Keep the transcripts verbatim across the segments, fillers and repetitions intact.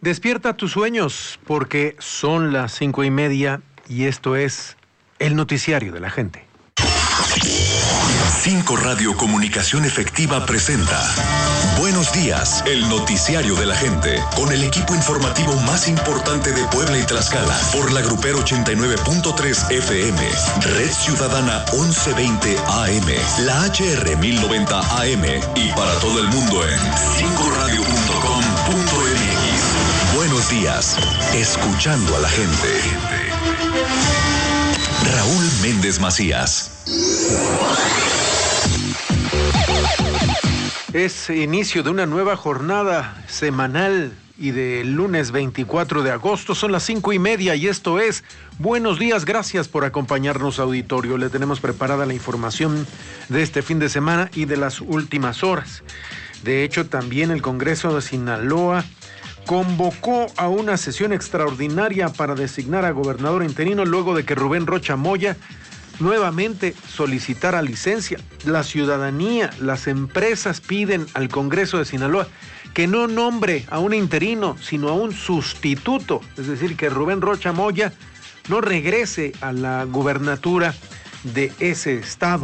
Despierta tus sueños, porque son las cinco y media y esto es el noticiario de la gente. Cinco Radio Comunicación Efectiva presenta Buenos Días, el noticiario de la gente, con el equipo informativo más importante de Puebla y Tlaxcala, por la Grupero ochenta y nueve punto tres F M, Red Ciudadana once veinte A M, la H R mil noventa A M y para todo el mundo en cinco radio punto com punto m x. Buenos días, escuchando a la gente. Raúl Méndez Macías. Es inicio de una nueva jornada semanal y del lunes veinticuatro de agosto. Son las cinco y media y esto es Buenos Días. Gracias por acompañarnos, auditorio. Le tenemos preparada la información de este fin de semana y de las últimas horas. De hecho, también el Congreso de Sinaloa convocó a una sesión extraordinaria para designar a gobernador interino luego de que Rubén Rocha Moya nuevamente solicitara licencia. La ciudadanía, las empresas piden al Congreso de Sinaloa que no nombre a un interino, sino a un sustituto, es decir, que Rubén Rocha Moya no regrese a la gubernatura de ese estado.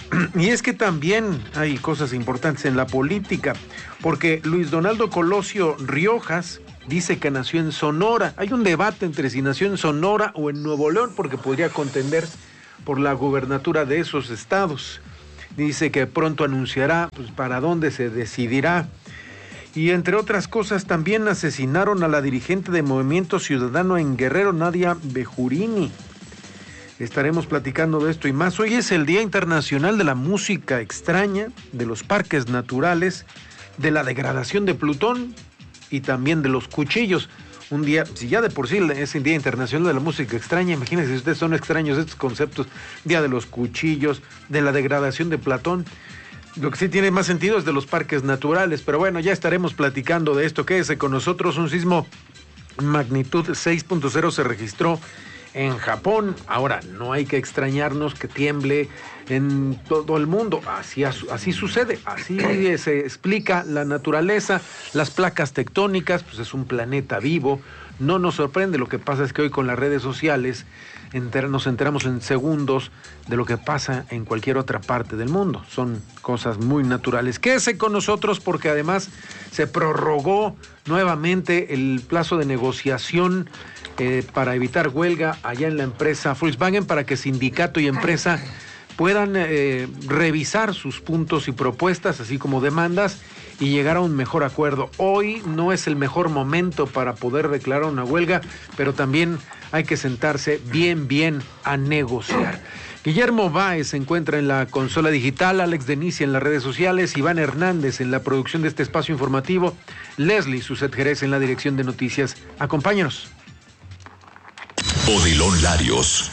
Y es que también hay cosas importantes en la política, porque Luis Donaldo Colosio Riojas dice que nació en Sonora. Hay un debate entre si nació en Sonora o en Nuevo León, porque podría contender por la gubernatura de esos estados. Dice que pronto anunciará pues, para dónde se decidirá. Y entre otras cosas, también asesinaron a la dirigente de Movimiento Ciudadano en Guerrero, Nadia Bejurini. Estaremos platicando de esto y más. Hoy es el Día Internacional de la Música Extraña, de los parques naturales, de la degradación de Plutón y también de los cuchillos. Un día, si ya de por sí es el Día Internacional de la Música Extraña, imagínense si ustedes son extraños estos conceptos, Día de los Cuchillos, de la degradación de Platón. Lo que sí tiene más sentido es de los parques naturales, pero bueno, ya estaremos platicando de esto. Quédese con nosotros. Un sismo magnitud seis punto cero se registró en Japón. Ahora, no hay que extrañarnos que tiemble en todo el mundo. Así, así sucede, así se explica la naturaleza, las placas tectónicas, pues es un planeta vivo. No nos sorprende. Lo que pasa es que hoy con las redes sociales enter, nos enteramos en segundos de lo que pasa en cualquier otra parte del mundo. Son cosas muy naturales. Quédese con nosotros porque además se prorrogó nuevamente el plazo de negociación eh, para evitar huelga allá en la empresa Volkswagen, para que sindicato y empresa puedan eh, revisar sus puntos y propuestas, así como demandas, y llegar a un mejor acuerdo. Hoy no es el mejor momento para poder declarar una huelga, pero también hay que sentarse bien, bien a negociar. Guillermo Báez se encuentra en la consola digital, Alex Denicia en las redes sociales, Iván Hernández en la producción de este espacio informativo, Leslie Suset Jerez en la dirección de noticias. Acompáñanos. Odilon Larios.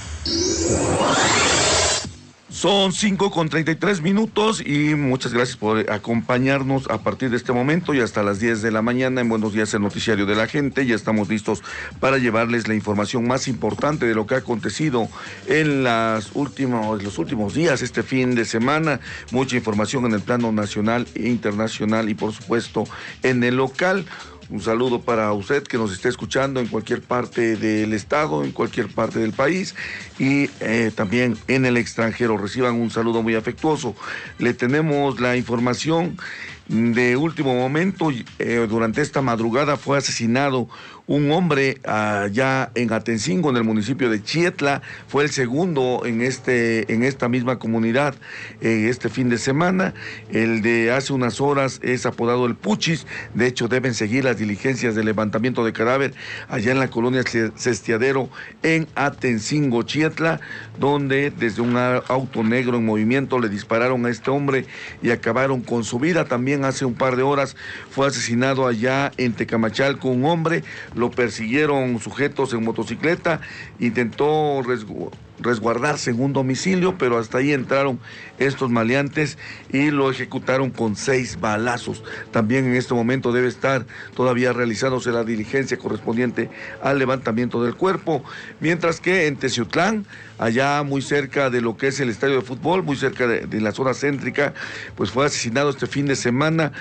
Son cinco con treinta y tres minutos y muchas gracias por acompañarnos a partir de este momento y hasta las diez de la mañana en Buenos Días, el noticiario de la gente. Ya estamos listos para llevarles la información más importante de lo que ha acontecido en las últimos, los últimos días, este fin de semana. Mucha información en el plano nacional e internacional y por supuesto en el local. Un saludo para usted que nos esté escuchando en cualquier parte del estado, en cualquier parte del país y eh, también en el extranjero. Reciban un saludo muy afectuoso. Le tenemos la información de último momento. Eh, durante esta madrugada fue asesinado un hombre allá en Atencingo, en el municipio de Chietla. Fue el segundo en este en esta misma comunidad eh, este fin de semana. El de hace unas horas es apodado el Puchis. De hecho, deben seguir las diligencias de levantamiento de cadáver allá en la colonia Cestiadero en Atencingo, Chietla, donde desde un auto negro en movimiento le dispararon a este hombre y acabaron con su vida. También hace un par de horas fue asesinado allá en Tecamachalco un hombre. Lo persiguieron sujetos en motocicleta, intentó resguardarse en un domicilio, pero hasta ahí entraron estos maleantes y lo ejecutaron con seis balazos. También en este momento debe estar todavía realizándose la diligencia correspondiente al levantamiento del cuerpo, mientras que en Teciutlán, allá muy cerca de lo que es el estadio de fútbol, muy cerca de, de la zona céntrica, pues fue asesinado este fin de semana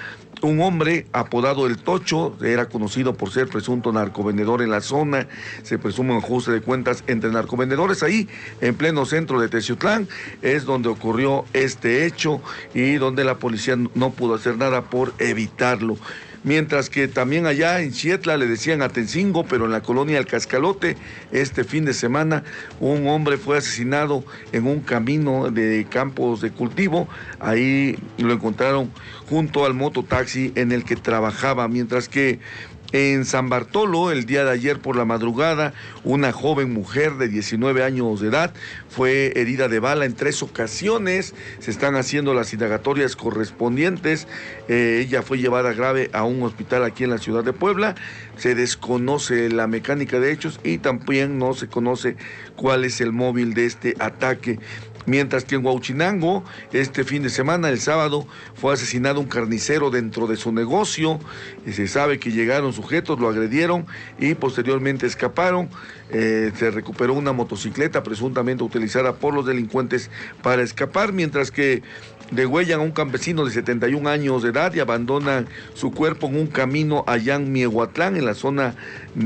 Un hombre apodado El Tocho, era conocido por ser presunto narcovendedor en la zona. Se presume un ajuste de cuentas entre narcovendedores ahí, en pleno centro de Teciutlán. Es donde ocurrió este hecho y donde la policía no pudo hacer nada por evitarlo. Mientras que también allá en Xietla le decían Atencingo, pero en la colonia El Cascalote, este fin de semana, un hombre fue asesinado en un camino de campos de cultivo. Ahí lo encontraron junto al mototaxi en el que trabajaba, mientras que en San Bartolo, el día de ayer por la madrugada, una joven mujer de diecinueve años de edad fue herida de bala en tres ocasiones. Se están haciendo las indagatorias correspondientes. Eh, ella fue llevada grave a un hospital aquí en la ciudad de Puebla. Se desconoce la mecánica de hechos y también no se conoce cuál es el móvil de este ataque. Mientras que en Huauchinango, este fin de semana, el sábado, fue asesinado un carnicero dentro de su negocio. Y se sabe que llegaron sujetos, lo agredieron y posteriormente escaparon. Eh, se recuperó una motocicleta presuntamente utilizada por los delincuentes para escapar, mientras que degüellan a un campesino de setenta y un años de edad y abandonan su cuerpo en un camino allá en Miehuatlán, en la zona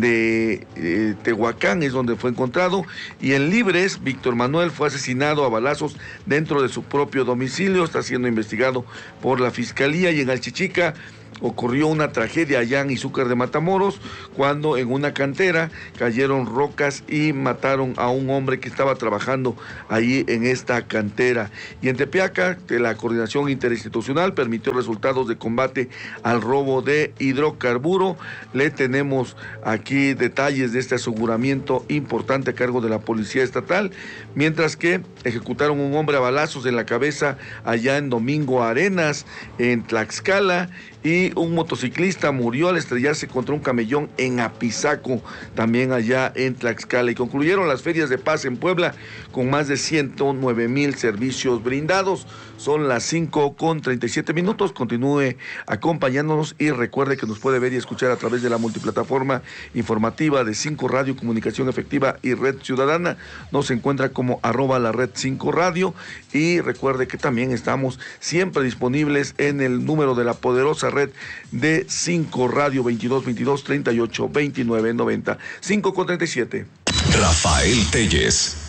de eh, Tehuacán, es donde fue encontrado. Y en Libres, Víctor Manuel fue asesinado a balazos dentro de su propio domicilio, está siendo investigado por la Fiscalía. Y en Alchichica ocurrió una tragedia allá en Izúcar de Matamoros, cuando en una cantera cayeron rocas y mataron a un hombre que estaba trabajando ahí en esta cantera. Y en Tepeaca, la coordinación interinstitucional permitió resultados de combate al robo de hidrocarburo. Le tenemos aquí detalles de este aseguramiento importante a cargo de la Policía Estatal, mientras que ejecutaron un hombre a balazos en la cabeza allá en Domingo Arenas, en Tlaxcala, y un motociclista murió al estrellarse contra un camellón en Apizaco, también allá en Tlaxcala. Y concluyeron las ferias de paz en Puebla con más de ciento nueve mil servicios brindados. Son las cinco con treinta y siete minutos. Continúe acompañándonos y recuerde que nos puede ver y escuchar a través de la multiplataforma informativa de cinco Radio, Comunicación Efectiva y Red Ciudadana. Nos encuentra como arroba la red cinco Radio, y recuerde que también estamos siempre disponibles en el número de la poderosa red de cinco Radio, veintidós veintidós treinta y ocho veintinueve noventa. cinco con treinta y siete. Rafael Telles.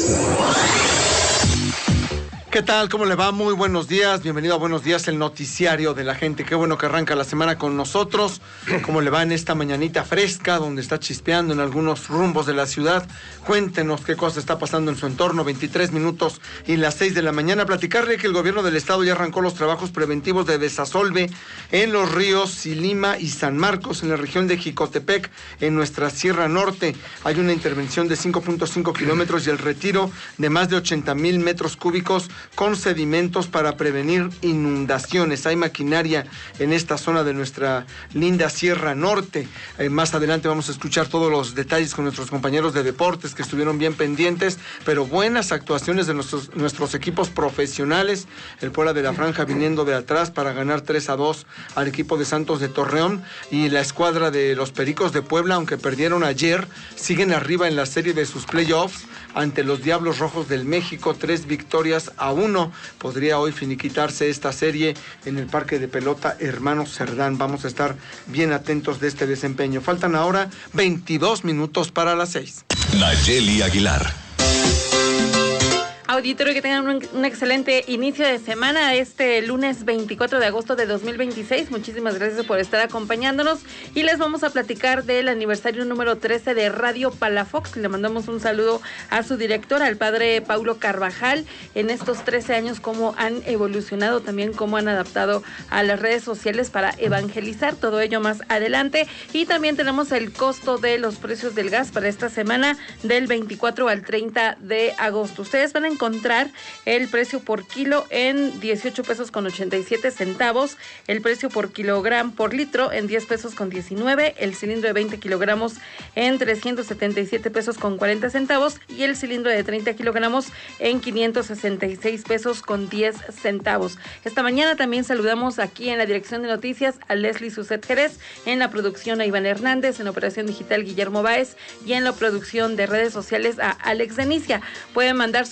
¿Qué tal? ¿Cómo le va? Muy buenos días. Bienvenido a Buenos Días, el noticiario de la gente. Qué bueno que arranca la semana con nosotros. ¿Cómo le va en esta mañanita fresca, donde está chispeando en algunos rumbos de la ciudad? Cuéntenos qué cosa está pasando en su entorno. veintitrés minutos y las seis de la mañana. Platicarle que el gobierno del estado ya arrancó los trabajos preventivos de desasolve en los ríos Silima y San Marcos, en la región de Jicotepec, en nuestra Sierra Norte. Hay una intervención de cinco punto cinco kilómetros y el retiro de más de ochenta mil metros cúbicos con sedimentos para prevenir inundaciones. Hay maquinaria en esta zona de nuestra linda Sierra Norte. Eh, más adelante vamos a escuchar todos los detalles con nuestros compañeros de deportes que estuvieron bien pendientes, pero buenas actuaciones de nuestros, nuestros equipos profesionales. El Puebla de la Franja viniendo de atrás para ganar tres a dos al equipo de Santos de Torreón, y la escuadra de los Pericos de Puebla, aunque perdieron ayer, siguen arriba en la serie de sus playoffs ante los Diablos Rojos del México. Tres victorias a uno. Podría hoy finiquitarse esta serie en el Parque de Pelota Hermanos Cerdán. Vamos a estar bien atentos de este desempeño. Faltan ahora veintidós minutos para las seis. Nayeli Aguilar. Auditorio, que tengan un, un excelente inicio de semana este lunes veinticuatro de agosto de dos mil veintiséis. Muchísimas gracias por estar acompañándonos y les vamos a platicar del aniversario número trece de Radio Palafox. Le mandamos un saludo a su director, al padre Paulo Carvajal, en estos trece años, cómo han evolucionado, también cómo han adaptado a las redes sociales para evangelizar, todo ello más adelante. Y también tenemos el costo de los precios del gas para esta semana del veinticuatro al treinta de agosto. Ustedes van a encontrar el precio por kilo en dieciocho pesos con ochenta y siete centavos, el precio por kilogramo por litro en diez pesos con diecinueve, el cilindro de veinte kilogramos en trescientos setenta y siete pesos con cuarenta centavos y el cilindro de treinta kilogramos en quinientos sesenta y seis pesos con diez centavos. Esta mañana también saludamos aquí en la dirección de noticias a Leslie Suset Jerez, en la producción a Iván Hernández, en operación digital Guillermo Báez y en la producción de redes sociales a Alex Denicia. Pueden mandar sus mensajes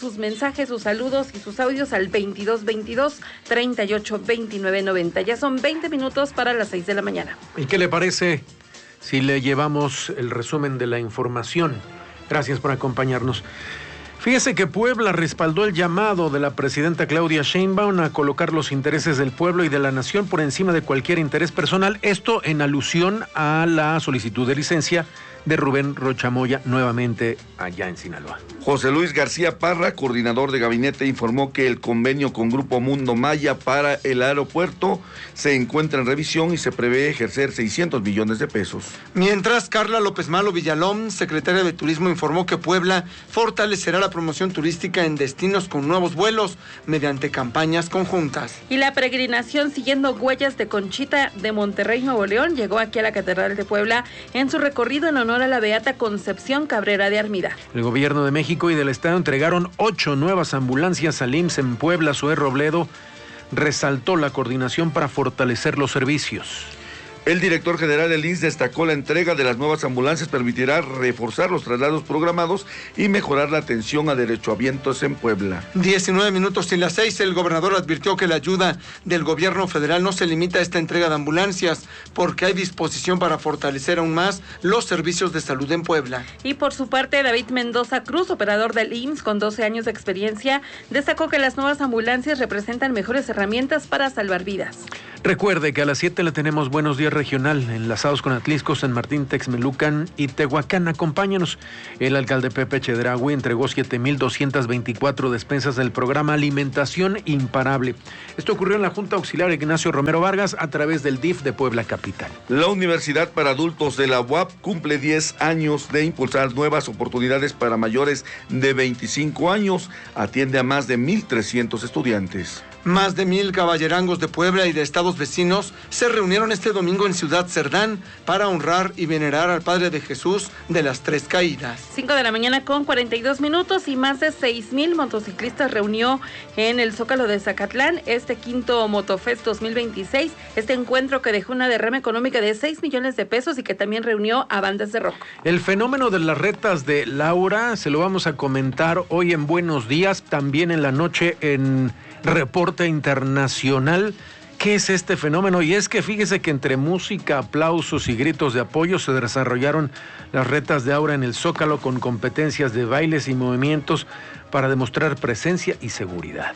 mensajes, sus saludos y sus audios al veintidós veintidós, treinta y ocho, veintinueve, noventa. Ya son veinte minutos para las seis de la mañana. ¿Y qué le parece si le llevamos el resumen de la información? Gracias por acompañarnos. Fíjese que Puebla respaldó el llamado de la presidenta Claudia Sheinbaum a colocar los intereses del pueblo y de la nación por encima de cualquier interés personal. Esto en alusión a la solicitud de licencia de Rubén Rocha Moya, nuevamente allá en Sinaloa. José Luis García Parra, coordinador de gabinete, informó que el convenio con Grupo Mundo Maya para el aeropuerto se encuentra en revisión y se prevé ejercer seiscientos millones de pesos. Mientras, Carla López Malo Villalón, secretaria de Turismo, informó que Puebla fortalecerá la promoción turística en destinos con nuevos vuelos mediante campañas conjuntas. Y la peregrinación siguiendo huellas de Conchita de Monterrey, Nuevo León, llegó aquí a la Catedral de Puebla en su recorrido en honor a la beata Concepción Cabrera de Armida. El gobierno de México y del Estado entregaron ocho nuevas ambulancias al I M S S en Puebla. Zoé Robledo resaltó la coordinación para fortalecer los servicios. El director general del I M S S destacó la entrega de las nuevas ambulancias permitirá reforzar los traslados programados y mejorar la atención a derechohabientes en Puebla. diecinueve minutos y las seis, el gobernador advirtió que la ayuda del gobierno federal no se limita a esta entrega de ambulancias, porque hay disposición para fortalecer aún más los servicios de salud en Puebla. Y por su parte, David Mendoza Cruz, operador del I M S S con doce años de experiencia, destacó que las nuevas ambulancias representan mejores herramientas para salvar vidas. Recuerde que a las siete le tenemos Buenos Días Regional, enlazados con Atlisco, San Martín, Texmelucan y Tehuacán. Acompáñanos. El alcalde Pepe Chedraui entregó siete mil doscientas veinticuatro despensas del programa Alimentación Imparable. Esto ocurrió en la Junta Auxiliar Ignacio Romero Vargas a través del D I F de Puebla Capital. La Universidad para Adultos de la U A P cumple diez años de impulsar nuevas oportunidades para mayores de veinticinco años. Atiende a más de mil trescientos estudiantes. Más de mil caballerangos de Puebla y de estados vecinos se reunieron este domingo en Ciudad Cerdán para honrar y venerar al Padre de Jesús de las Tres Caídas. cinco de la mañana con cuarenta y dos minutos y más de seis mil motociclistas reunió en el Zócalo de Zacatlán este quinto Motofest dos mil veintiséis, este encuentro que dejó una derrama económica de seis millones de pesos y que también reunió a bandas de rock. El fenómeno de las retas de Laura se lo vamos a comentar hoy en Buenos Días, también en la noche en Reporte Internacional. ¿Qué es este fenómeno? Y es que fíjese que entre música, aplausos y gritos de apoyo se desarrollaron las retas de Aura en el Zócalo con competencias de bailes y movimientos para demostrar presencia y seguridad.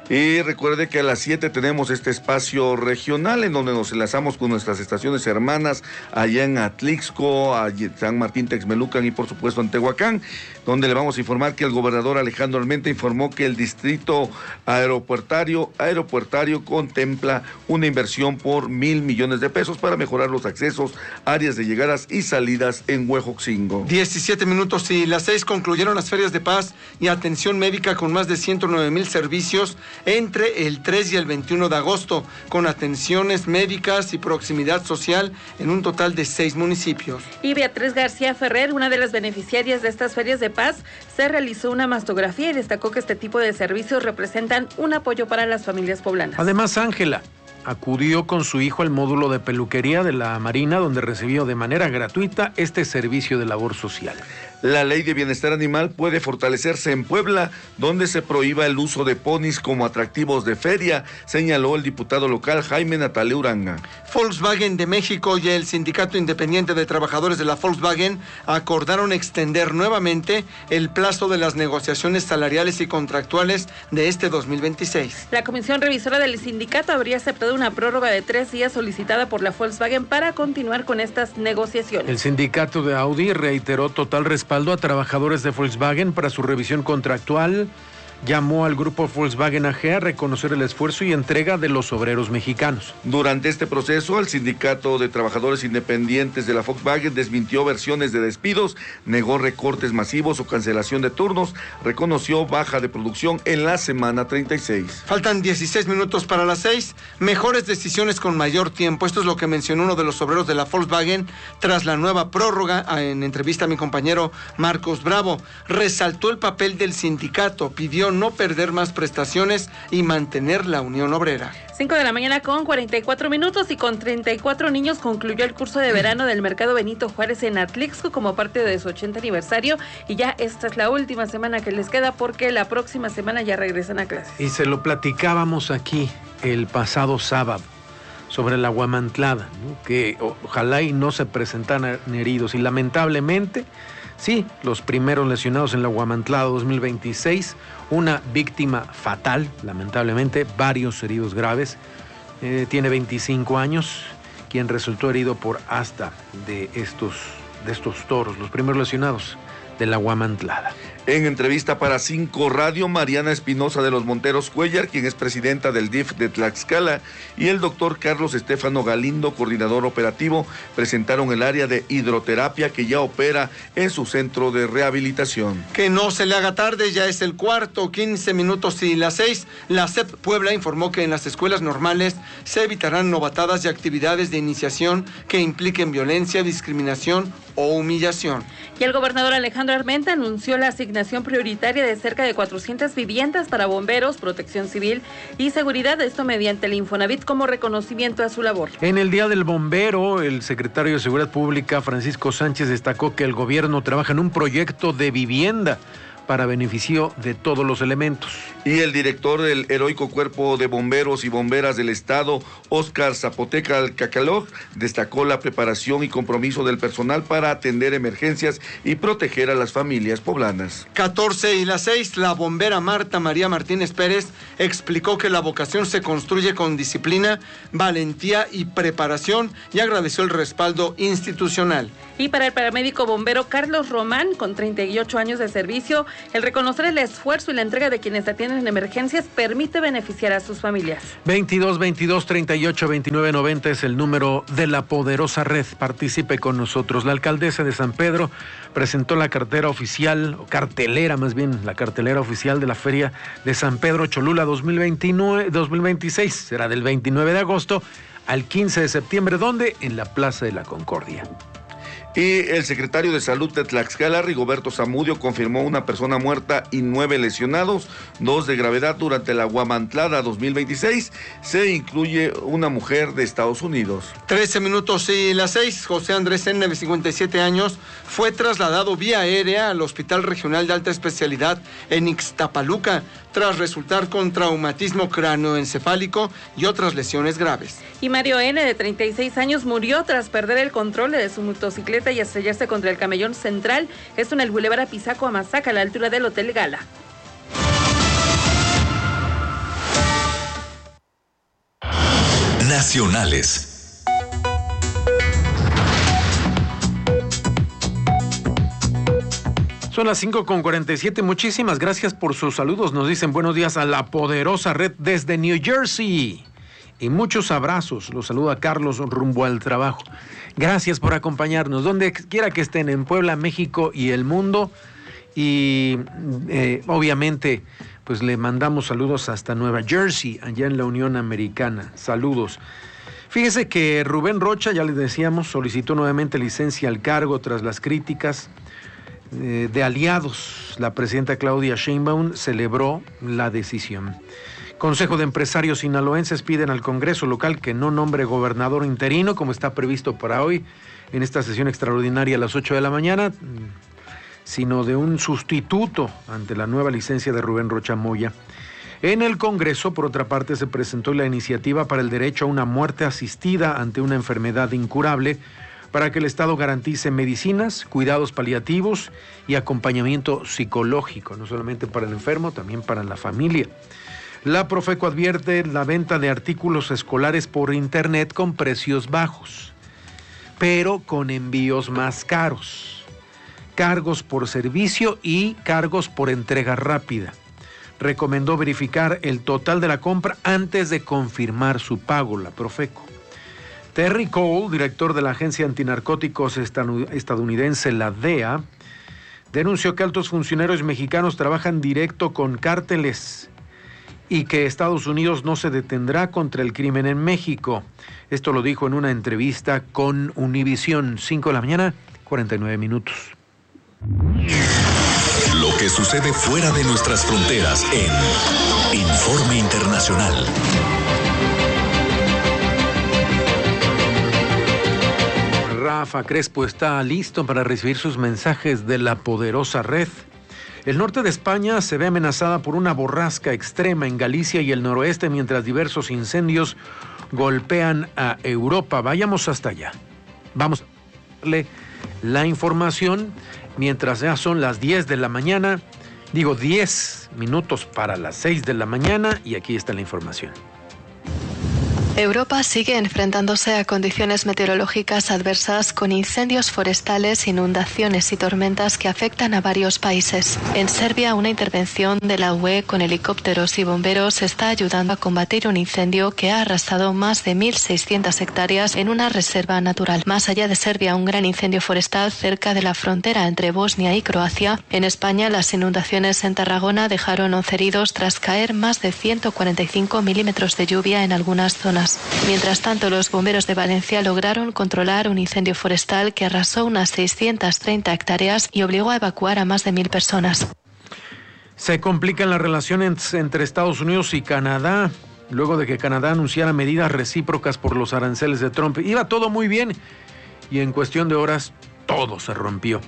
Y recuerde que a las siete tenemos este espacio regional en donde nos enlazamos con nuestras estaciones hermanas allá en Atlixco, allá San Martín, Texmelucan y por supuesto en Tehuacán, donde le vamos a informar que el gobernador Alejandro Armenta informó que el distrito aeropuertario, aeropuertario contempla una inversión por mil millones de pesos para mejorar los accesos, áreas de llegadas y salidas en Huejoxingo. diecisiete minutos y las seis concluyeron las ferias de paz y atención médica con más de ciento nueve mil servicios entre el tres y el veintiuno de agosto, con atenciones médicas y proximidad social en un total de seis municipios. Y Beatriz García Ferrer, una de las beneficiarias de estas ferias de paz, se realizó una mastografía y destacó que este tipo de servicios representan un apoyo para las familias poblanas. Además, Ángela acudió con su hijo al módulo de peluquería de la Marina, donde recibió de manera gratuita este servicio de labor social. La ley de bienestar animal puede fortalecerse en Puebla, donde se prohíba el uso de ponis como atractivos de feria, señaló el diputado local Jaime Natale Uranga. Volkswagen de México y el Sindicato Independiente de Trabajadores de la Volkswagen acordaron extender nuevamente el plazo de las negociaciones salariales y contractuales de este dos mil veintiséis. La comisión revisora del sindicato habría aceptado una prórroga de tres días solicitada por la Volkswagen para continuar con estas negociaciones. El sindicato de Audi reiteró total respaldo a trabajadores de Volkswagen para su revisión contractual. Llamó al grupo Volkswagen A G a reconocer el esfuerzo y entrega de los obreros mexicanos. Durante este proceso, el Sindicato de Trabajadores Independientes de la Volkswagen desmintió versiones de despidos, negó recortes masivos o cancelación de turnos, reconoció baja de producción en la semana treinta y seis. Faltan dieciséis minutos para las seis. Mejores decisiones con mayor tiempo. Esto es lo que mencionó uno de los obreros de la Volkswagen tras la nueva prórroga. En entrevista a mi compañero Marcos Bravo, resaltó el papel del sindicato, pidió pidió no perder más prestaciones y mantener la unión obrera. cinco de la mañana con cuarenta y cuatro minutos y con treinta y cuatro niños concluyó el curso de verano del Mercado Benito Juárez en Atlixco como parte de su ochenta aniversario y ya esta es la última semana que les queda porque la próxima semana ya regresan a clases. Y se lo platicábamos aquí el pasado sábado sobre la Huamantlada, ¿no? Que ojalá y no se presentaran heridos y lamentablemente sí, los primeros lesionados en la Huamantlada dos mil veintiséis, una víctima fatal, lamentablemente, varios heridos graves, eh, tiene veinticinco años, quien resultó herido por asta de estos, de estos toros, los primeros lesionados de la Huamantlada. En entrevista para Cinco Radio, Mariana Espinosa de los Monteros Cuellar, quien es presidenta del D I F de Tlaxcala, y el doctor Carlos Estefano Galindo, coordinador operativo, presentaron el área de hidroterapia que ya opera en su centro de rehabilitación. Que no se le haga tarde, ya es el cuarto, quince minutos y las seis. La C E P Puebla informó que en las escuelas normales se evitarán novatadas y actividades de iniciación que impliquen violencia, discriminación o humillación. Y el gobernador Alejandro Armenta anunció la asignación prioritaria de cerca de cuatrocientas viviendas para bomberos, protección civil y seguridad, esto mediante el Infonavit como reconocimiento a su labor. En el Día del Bombero, el secretario de Seguridad Pública, Francisco Sánchez, destacó que el gobierno trabaja en un proyecto de vivienda para beneficio de todos los elementos. Y el director del heroico Cuerpo de Bomberos y Bomberas del Estado, Óscar Zapoteca Cacaloj, destacó la preparación y compromiso del personal para atender emergencias y proteger a las familias poblanas. catorce y las seis, la bombera Marta María Martínez Pérez explicó que la vocación se construye con disciplina, valentía y preparación y agradeció el respaldo institucional. Y para el paramédico bombero Carlos Román, con treinta y ocho años de servicio, el reconocer el esfuerzo y la entrega de quienes atienden en emergencias permite beneficiar a sus familias. veintidós veintidós treinta y ocho veintinueve noventa es el número de la poderosa red. Participe con nosotros. La alcaldesa de San Pedro presentó la cartera oficial, o cartelera más bien, la cartelera oficial de la Feria de San Pedro Cholula dos mil veintinueve, dos mil veintiséis. Será del veintinueve de agosto al quince de septiembre. ¿Dónde? En la Plaza de la Concordia. Y el secretario de Salud de Tlaxcala, Rigoberto Zamudio, confirmó una persona muerta y nueve lesionados, dos de gravedad durante la Huamantlada dos mil veintiséis. Se incluye una mujer de Estados Unidos. trece minutos y las seis, José Andrés N, de cincuenta y siete años, fue trasladado vía aérea al Hospital Regional de Alta Especialidad en Ixtapaluca, tras resultar con traumatismo cráneoencefálico y otras lesiones graves. Y Mario N, de treinta y seis años, murió tras perder el control de su motocicleta y estrellarse contra el camellón central, esto en el Boulevard Apizaco Amazaca, a la altura del Hotel Gala. Nacionales. Son las cinco con cuarenta y siete. Muchísimas gracias por sus saludos. Nos dicen buenos días a la poderosa red desde New Jersey. Y muchos abrazos. Los saluda Carlos rumbo al trabajo. Gracias por acompañarnos. Donde quiera que estén, en Puebla, México y el mundo. Y eh, obviamente, pues le mandamos saludos hasta Nueva Jersey, allá en la Unión Americana. Saludos. Fíjese que Rubén Rocha, ya les decíamos, solicitó nuevamente licencia al cargo tras las críticas eh, de aliados. La presidenta Claudia Sheinbaum celebró la decisión. Consejo de Empresarios Sinaloenses piden al Congreso local que no nombre gobernador interino, como está previsto para hoy en esta sesión extraordinaria a las ocho de la mañana, sino de un sustituto ante la nueva licencia de Rubén Rocha Moya. En el Congreso, por otra parte, se presentó la iniciativa para el derecho a una muerte asistida ante una enfermedad incurable, para que el Estado garantice medicinas, cuidados paliativos y acompañamiento psicológico, no solamente para el enfermo, también para la familia. La Profeco advierte la venta de artículos escolares por internet con precios bajos, pero con envíos más caros, cargos por servicio y cargos por entrega rápida. Recomendó verificar el total de la compra antes de confirmar su pago, la Profeco. Terry Cole, director de la agencia antinarcóticos estadounidense, la D E A, denunció que altos funcionarios mexicanos trabajan directo con cárteles y que Estados Unidos no se detendrá contra el crimen en México. Esto lo dijo en una entrevista con Univisión. cinco de la mañana, cuarenta y nueve minutos. Lo que sucede fuera de nuestras fronteras en Informe Internacional. Rafa Crespo está listo para recibir sus mensajes de la poderosa red. El norte de España se ve amenazada por una borrasca extrema en Galicia y el noroeste, mientras diversos incendios golpean a Europa. Vayamos hasta allá. Vamos a darle la información mientras ya son las diez de la mañana. Digo diez minutos para las seis de la mañana y aquí está la información. Europa sigue enfrentándose a condiciones meteorológicas adversas con incendios forestales, inundaciones y tormentas que afectan a varios países. En Serbia, una intervención de la U E con helicópteros y bomberos está ayudando a combatir un incendio que ha arrasado más de mil seiscientas hectáreas en una reserva natural. Más allá de Serbia, un gran incendio forestal cerca de la frontera entre Bosnia y Croacia. En España, las inundaciones en Tarragona dejaron once heridos tras caer más de ciento cuarenta y cinco milímetros de lluvia en algunas zonas. Mientras tanto, los bomberos de Valencia lograron controlar un incendio forestal que arrasó unas seiscientas treinta hectáreas y obligó a evacuar a más de mil personas. Se complican las relaciones entre Estados Unidos y Canadá, luego de que Canadá anunciara medidas recíprocas por los aranceles de Trump. Iba todo muy bien y en cuestión de horas todo se rompió.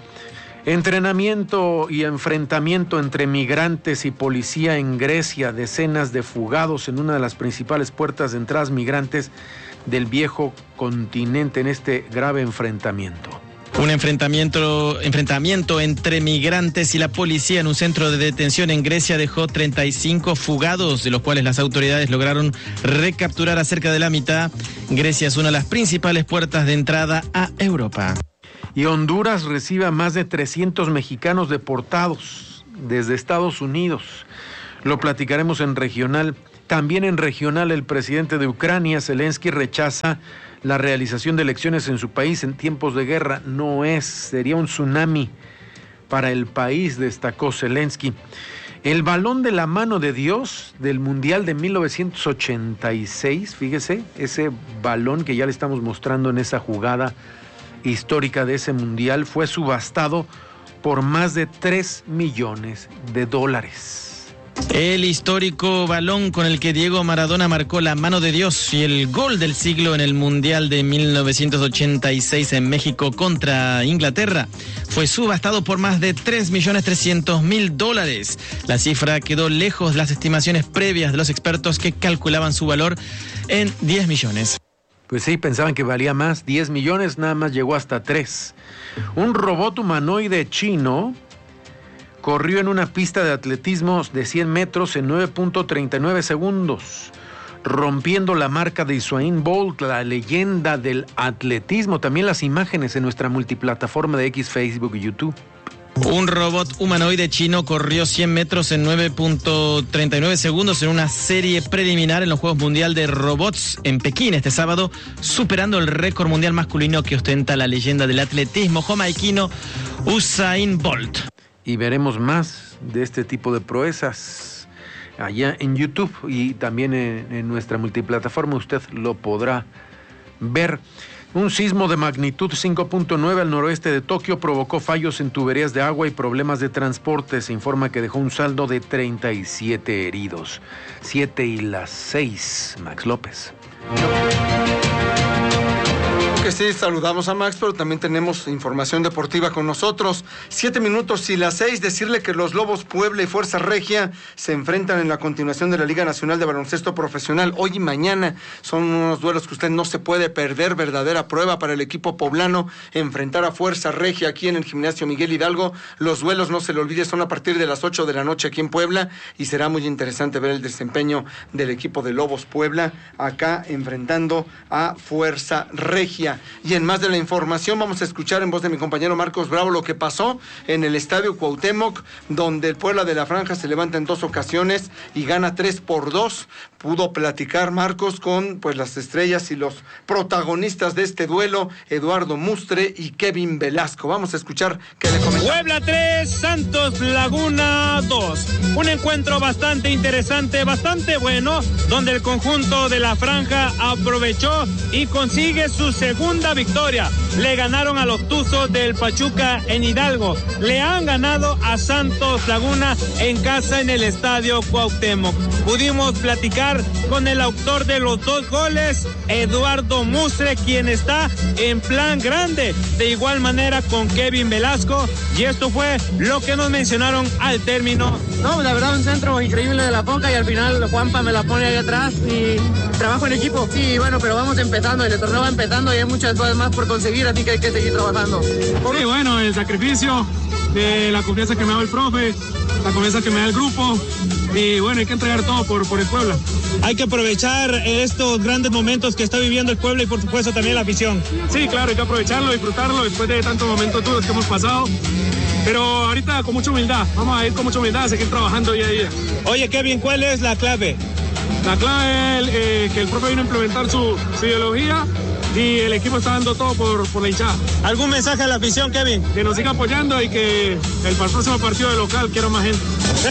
Entrenamiento y enfrentamiento entre migrantes y policía en Grecia, decenas de fugados en una de las principales puertas de entradas migrantes del viejo continente en este grave enfrentamiento. Un enfrentamiento, enfrentamiento entre migrantes y la policía en un centro de detención en Grecia dejó treinta y cinco fugados, de los cuales las autoridades lograron recapturar a cerca de la mitad. Grecia es una de las principales puertas de entrada a Europa. Y Honduras recibe a más de trescientos mexicanos deportados desde Estados Unidos. Lo platicaremos en Regional. También en Regional, el presidente de Ucrania, Zelensky, rechaza la realización de elecciones en su país en tiempos de guerra. No es, sería un tsunami para el país, destacó Zelensky. El balón de la mano de Dios del Mundial de mil novecientos ochenta y seis, fíjese, ese balón que ya le estamos mostrando en esa jugada histórica de ese mundial, fue subastado por más de tres millones de dólares. El histórico balón con el que Diego Maradona marcó la mano de Dios y el gol del siglo en el Mundial de mil novecientos ochenta y seis en México contra Inglaterra fue subastado por más de tres millones trescientos mil dólares. La cifra quedó lejos de las estimaciones previas de los expertos que calculaban su valor en diez millones. Pues sí, pensaban que valía más, diez millones, nada más llegó hasta tres. Un robot humanoide chino corrió en una pista de atletismo de cien metros en nueve punto treinta y nueve segundos, rompiendo la marca de Usain Bolt, la leyenda del atletismo. También las imágenes en nuestra multiplataforma de X, Facebook y YouTube. Un robot humanoide chino corrió cien metros en nueve punto treinta y nueve segundos en una serie preliminar en los Juegos Mundial de Robots en Pekín este sábado, superando el récord mundial masculino que ostenta la leyenda del atletismo jamaiquino Usain Bolt. Y veremos más de este tipo de proezas allá en YouTube y también en, en nuestra multiplataforma. Usted lo podrá ver. Un sismo de magnitud cinco punto nueve al noroeste de Tokio provocó fallos en tuberías de agua y problemas de transporte. Se informa que dejó un saldo de treinta y siete heridos. siete y las seis, Max López. Que sí, saludamos a Max, pero también tenemos información deportiva con nosotros. Siete minutos y las seis, decirle que los Lobos Puebla y Fuerza Regia se enfrentan en la continuación de la Liga Nacional de Baloncesto Profesional. Hoy y mañana son unos duelos que usted no se puede perder, verdadera prueba para el equipo poblano, enfrentar a Fuerza Regia aquí en el Gimnasio Miguel Hidalgo. Los duelos, no se le olvide, son a partir de las ocho de la noche aquí en Puebla y será muy interesante ver el desempeño del equipo de Lobos Puebla acá enfrentando a Fuerza Regia. Y en más de la información vamos a escuchar en voz de mi compañero Marcos Bravo lo que pasó en el Estadio Cuauhtémoc, donde el Puebla de la Franja se levanta en dos ocasiones y gana tres por dos. Pudo platicar Marcos con pues las estrellas y los protagonistas de este duelo, Eduardo Mustre y Kevin Velasco. Vamos a escuchar qué le comentó. Puebla tres, Santos Laguna dos. Un encuentro bastante interesante, bastante bueno, donde el conjunto de la Franja aprovechó y consigue su segundo segunda victoria. Le ganaron a los Tuzos del Pachuca en Hidalgo. Le han ganado a Santos Laguna en casa en el Estadio Cuauhtémoc. Pudimos platicar con el autor de los dos goles, Eduardo Mustre, quien está en plan grande. De igual manera con Kevin Velasco. Y esto fue lo que nos mencionaron al término. No, la verdad, un centro increíble de la Poca y al final Juanpa me la pone ahí atrás y trabajo en equipo. Sí, bueno, pero vamos empezando, el torneo va empezando y hay muchas cosas más por conseguir, así que hay que seguir trabajando. Sí, bueno, el sacrificio, de la confianza que me da el profe, la confianza que me da el grupo y bueno, hay que entregar todo por, por el Puebla. Hay que aprovechar estos grandes momentos que está viviendo el Puebla y por supuesto también la afición. Sí, claro, hay que aprovecharlo, disfrutarlo después de tantos momentos duros que hemos pasado. Pero ahorita con mucha humildad, vamos a ir con mucha humildad a seguir trabajando día a día. Oye, Kevin, ¿cuál es la clave? La clave es eh, que el profe vino a implementar su, su ideología y el equipo está dando todo por, por la hinchada. ¿Algún mensaje a la afición, Kevin? Que nos siga apoyando y que el, el próximo partido de local quiera más gente.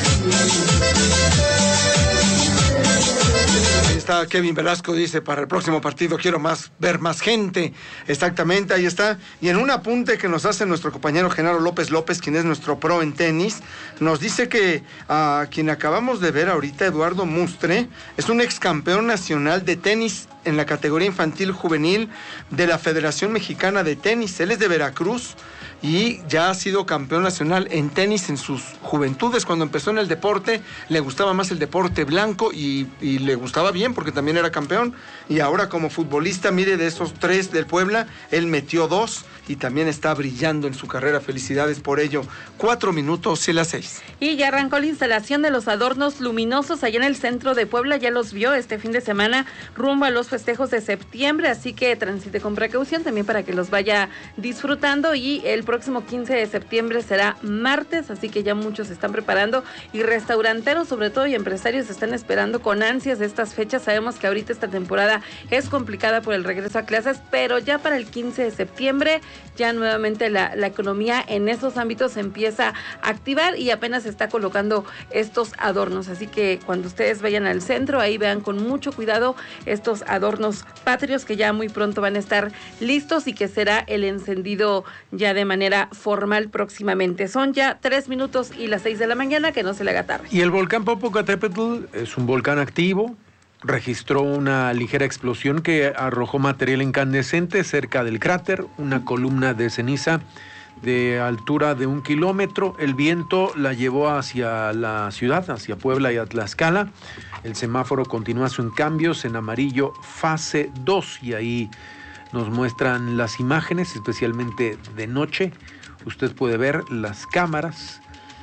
Ahí está Kevin Velasco, dice, para el próximo partido quiero más ver más gente. Exactamente, ahí está. Y en un apunte que nos hace nuestro compañero Genaro López López, quien es nuestro pro en tenis, nos dice que a uh, quien acabamos de ver ahorita, Eduardo Mustre, es un ex campeón nacional de tenis en la categoría infantil juvenil de la Federación Mexicana de Tenis. Él es de Veracruz y ya ha sido campeón nacional en tenis en sus juventudes. Cuando empezó en el deporte, le gustaba más el deporte blanco y, y le gustaba bien porque también era campeón. Y ahora como futbolista, mire, de esos tres del Puebla, él metió dos y también está brillando en su carrera. Felicidades por ello. Cuatro minutos y las seis. Y ya arrancó la instalación de los adornos luminosos allá en el centro de Puebla. Ya los vio este fin de semana rumbo a los festejos de septiembre, así que transite con precaución también para que los vaya disfrutando. Y el próximo quince de septiembre será martes, así que ya muchos se están preparando y restauranteros sobre todo y empresarios están esperando con ansias estas fechas. Sabemos que ahorita esta temporada es complicada por el regreso a clases, pero ya para el quince de septiembre ya nuevamente la, la economía en esos ámbitos se empieza a activar y apenas se está colocando estos adornos, así que cuando ustedes vayan al centro, ahí vean con mucho cuidado estos adornos patrios que ya muy pronto van a estar listos y que será el encendido ya de manera formal próximamente. Son ya tres minutos y las seis de la mañana, que no se le haga tarde. Y el volcán Popocatépetl es un volcán activo, registró una ligera explosión que arrojó material incandescente cerca del cráter, una columna de ceniza de altura de un kilómetro. El viento la llevó hacia la ciudad, hacia Puebla y a Tlaxcala. El semáforo continúa sin cambios en amarillo fase dos y ahí nos muestran las imágenes, especialmente de noche. Usted puede ver las cámaras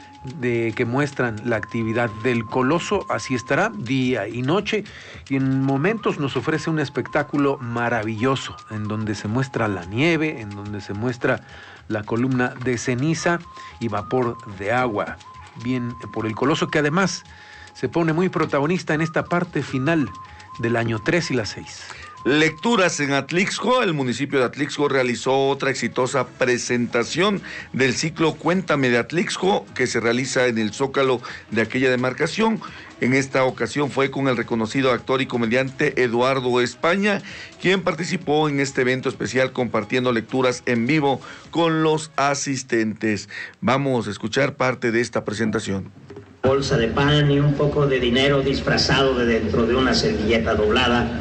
de que muestran la actividad del coloso. Así estará día y noche y en momentos nos ofrece un espectáculo maravilloso en donde se muestra la nieve, en donde se muestra la columna de ceniza y vapor de agua, bien por el coloso, que además se pone muy protagonista en esta parte final del año tres y la seis. Lecturas en Atlixco. El municipio de Atlixco realizó otra exitosa presentación del ciclo Cuéntame de Atlixco, que se realiza en el Zócalo de aquella demarcación. En esta ocasión fue con el reconocido actor y comediante Eduardo España, quien participó en este evento especial compartiendo lecturas en vivo con los asistentes. Vamos a escuchar parte de esta presentación. Bolsa de pan y un poco de dinero disfrazado de dentro de una servilleta doblada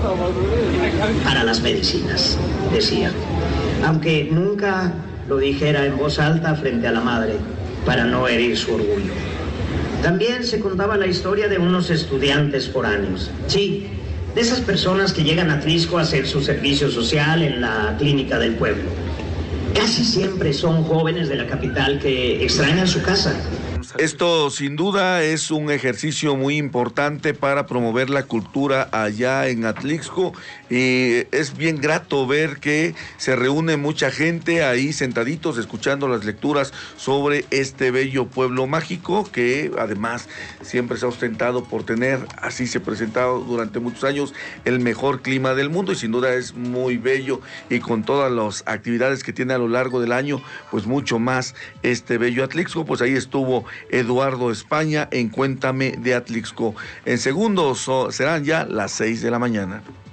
para las medicinas, decía. Aunque nunca lo dijera en voz alta frente a la madre, para no herir su orgullo. También se contaba la historia de unos estudiantes foráneos. Sí, de esas personas que llegan a Atlixco a hacer su servicio social en la clínica del pueblo. Casi siempre son jóvenes de la capital que extrañan su casa. Esto sin duda es un ejercicio muy importante para promover la cultura allá en Atlixco y es bien grato ver que se reúne mucha gente ahí sentaditos escuchando las lecturas sobre este bello pueblo mágico que además siempre se ha ostentado por tener, así se ha presentado durante muchos años, el mejor clima del mundo y sin duda es muy bello y con todas las actividades que tiene a lo largo del año, pues mucho más este bello Atlixco. Pues ahí estuvo Eduardo España en Cuéntame de Atlixco. En segundos oh, serán ya las seis de la mañana.